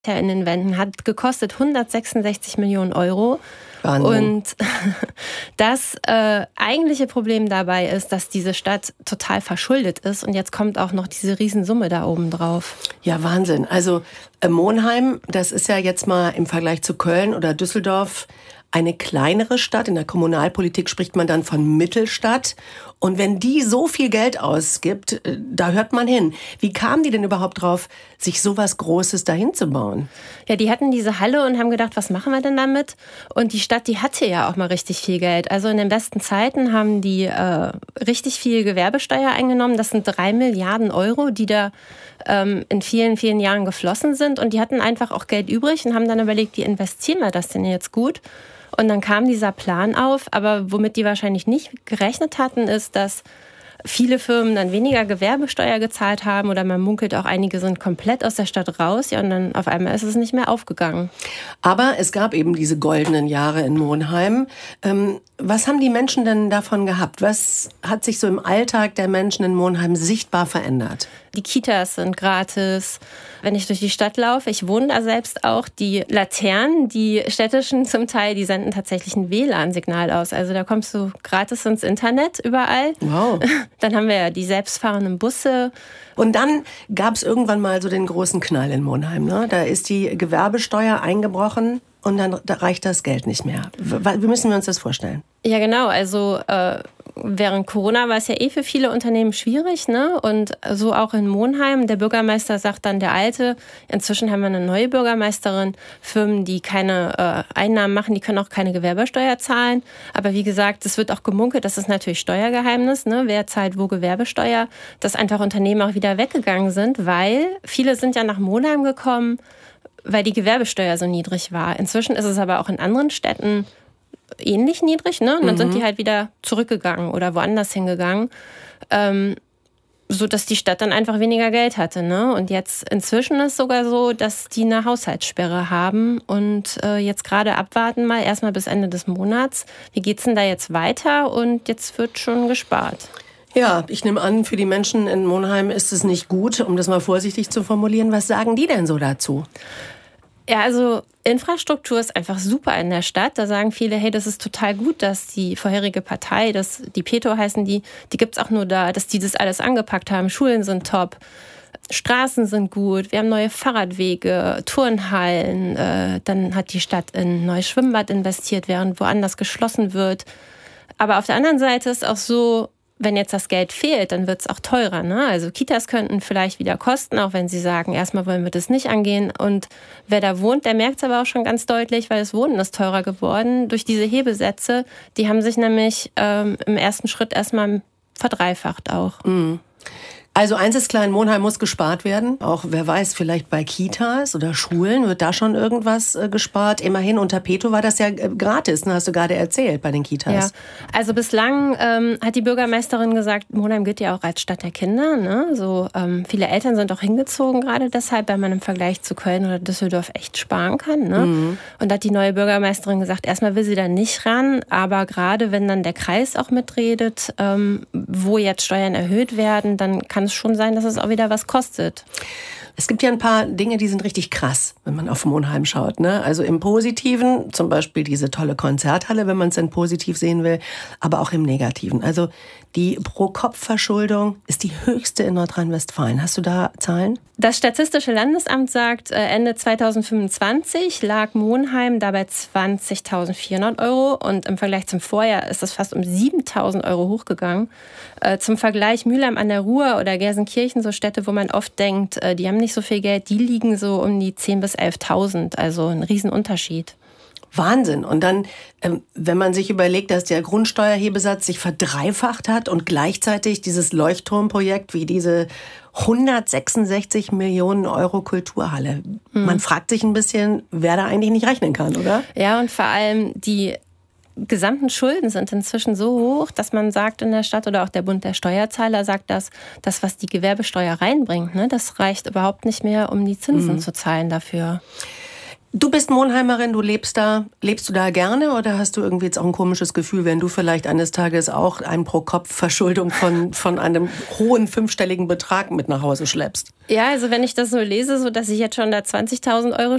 in den Wänden, hat gekostet 166 Millionen Euro. Wahnsinn. Und das eigentliche Problem dabei ist, dass diese Stadt total verschuldet ist und jetzt kommt auch noch diese Riesensumme da oben drauf. Ja, Wahnsinn. Also Monheim, das ist ja jetzt mal im Vergleich zu Köln oder Düsseldorf eine kleinere Stadt. In der Kommunalpolitik spricht man dann von Mittelstadt. Und wenn die so viel Geld ausgibt, da hört man hin. Wie kamen die denn überhaupt drauf, sich sowas Großes dahin zu bauen? Ja, die hatten diese Halle und haben gedacht, was machen wir denn damit? Und die Stadt, die hatte ja auch mal richtig viel Geld. Also in den besten Zeiten haben die richtig viel Gewerbesteuer eingenommen. Das sind 3 Milliarden Euro, die da in vielen, vielen Jahren geflossen sind. Und die hatten einfach auch Geld übrig und haben dann überlegt, wie investieren wir das denn jetzt gut? Und dann kam dieser Plan auf, aber womit die wahrscheinlich nicht gerechnet hatten, ist, dass viele Firmen dann weniger Gewerbesteuer gezahlt haben oder man munkelt auch, einige sind komplett aus der Stadt raus. Ja, und dann auf einmal ist es nicht mehr aufgegangen. Aber es gab eben diese goldenen Jahre in Monheim. Was haben die Menschen denn davon gehabt? Was hat sich so im Alltag der Menschen in Monheim sichtbar verändert? Die Kitas sind gratis. Wenn ich durch die Stadt laufe, ich wohne da selbst auch, die Laternen, die städtischen zum Teil, die senden tatsächlich ein WLAN-Signal aus. Also da kommst du gratis ins Internet überall. Wow. Dann haben wir ja die selbstfahrenden Busse. Und dann gab es irgendwann mal so den großen Knall in Monheim, ne? Da ist die Gewerbesteuer eingebrochen und dann reicht das Geld nicht mehr. Wie müssen wir uns das vorstellen? Ja, genau. Also während Corona war es ja für viele Unternehmen schwierig, ne? Und so auch in Monheim. Der Bürgermeister sagt dann, der Alte, inzwischen haben wir eine neue Bürgermeisterin. Firmen, die keine Einnahmen machen, die können auch keine Gewerbesteuer zahlen. Aber wie gesagt, es wird auch gemunkelt, das ist natürlich Steuergeheimnis, ne? Wer zahlt wo Gewerbesteuer? Dass einfach Unternehmen auch wieder weggegangen sind, weil viele sind ja nach Monheim gekommen, weil die Gewerbesteuer so niedrig war. Inzwischen ist es aber auch in anderen Städten ähnlich niedrig, ne? Und dann sind die halt wieder zurückgegangen oder woanders hingegangen, so dass die Stadt dann einfach weniger Geld hatte, ne? Und jetzt inzwischen ist es sogar so, dass die eine Haushaltssperre haben und jetzt gerade abwarten mal erstmal bis Ende des Monats. Wie geht's denn da jetzt weiter? Und jetzt wird schon gespart. Ja, ich nehme an, für die Menschen in Monheim ist es nicht gut, um das mal vorsichtig zu formulieren. Was sagen die denn so dazu? Ja, also Infrastruktur ist einfach super in der Stadt. Da sagen viele, hey, das ist total gut, dass die vorherige Partei, die Peto heißen die gibt's auch nur da, dass die das alles angepackt haben. Schulen sind top, Straßen sind gut, wir haben neue Fahrradwege, Turnhallen. Dann hat die Stadt in ein neues Schwimmbad investiert, während woanders geschlossen wird. Aber auf der anderen Seite ist auch so, wenn jetzt das Geld fehlt, dann wird es auch teurer, ne? Also Kitas könnten vielleicht wieder kosten, auch wenn sie sagen, erstmal wollen wir das nicht angehen. Und wer da wohnt, der merkt es aber auch schon ganz deutlich, weil das Wohnen ist teurer geworden. Durch diese Hebesätze, die haben sich nämlich im ersten Schritt erstmal verdreifacht auch. Mhm. Also eins ist klar, in Monheim muss gespart werden. Auch, wer weiß, vielleicht bei Kitas oder Schulen wird da schon irgendwas gespart. Immerhin unter Peto war das ja gratis, ne? Hast du gerade erzählt, bei den Kitas. Ja, also bislang hat die Bürgermeisterin gesagt, Monheim gilt ja auch als Stadt der Kinder, ne? So, viele Eltern sind auch hingezogen, gerade deshalb, weil man im Vergleich zu Köln oder Düsseldorf echt sparen kann, ne? Mhm. Und da hat die neue Bürgermeisterin gesagt, erstmal will sie da nicht ran, aber gerade wenn dann der Kreis auch mitredet, wo jetzt Steuern erhöht werden, dann kann es schon sein, dass es auch wieder was kostet. Es gibt ja ein paar Dinge, die sind richtig krass, wenn man auf Monheim schaut, ne? Also im Positiven, zum Beispiel diese tolle Konzerthalle, wenn man es denn positiv sehen will, aber auch im Negativen. Also die Pro-Kopf-Verschuldung ist die höchste in Nordrhein-Westfalen. Hast du da Zahlen? Das Statistische Landesamt sagt, Ende 2025 lag Monheim dabei 20.400 Euro und im Vergleich zum Vorjahr ist das fast um 7.000 Euro hochgegangen. Zum Vergleich Mülheim an der Ruhr oder Gelsenkirchen, so Städte, wo man oft denkt, die haben nicht so viel Geld, die liegen so um die 10.000 bis 11.000, also ein Riesenunterschied. Wahnsinn. Und dann, wenn man sich überlegt, dass der Grundsteuerhebesatz sich verdreifacht hat und gleichzeitig dieses Leuchtturmprojekt wie diese 166 Millionen Euro Kulturhalle. Man fragt sich ein bisschen, wer da eigentlich nicht rechnen kann, oder? Ja, und vor allem die gesamten Schulden sind inzwischen so hoch, dass man sagt in der Stadt oder auch der Bund der Steuerzahler sagt, dass das, was die Gewerbesteuer reinbringt, ne, das reicht überhaupt nicht mehr, um die Zinsen zu zahlen dafür. Du bist Monheimerin, du lebst da. Lebst du da gerne oder hast du irgendwie jetzt auch ein komisches Gefühl, wenn du vielleicht eines Tages auch eine Pro-Kopf-Verschuldung von einem hohen 5-stelligen Betrag mit nach Hause schleppst? Ja, also wenn ich das so lese, so dass ich jetzt schon da 20.000 €